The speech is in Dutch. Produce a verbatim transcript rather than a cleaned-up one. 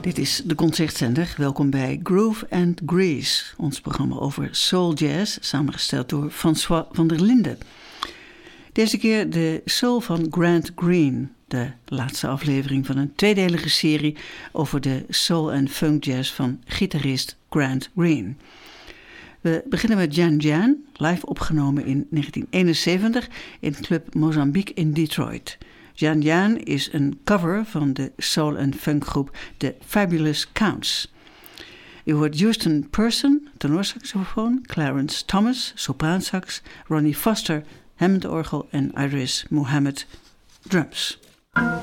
Dit is de Concertzender. Welkom bij Groove and Grease, ons programma over soul jazz, samengesteld door François van der Linden. Deze keer de soul van Grant Green, de laatste aflevering van een tweedelige serie over de soul en funk jazz van gitarist Grant Green. We beginnen met Jan Jan, live opgenomen in negentien eenenzeventig in Club Mozambique in Detroit. Jan Jan is een cover van de soul- en funkgroep The Fabulous Counts. U hoort Houston Person, tenorsaxofoon, Clarence Thomas, sopraansax, Ronnie Foster, Hammondorgel en Iris Mohammed, drums.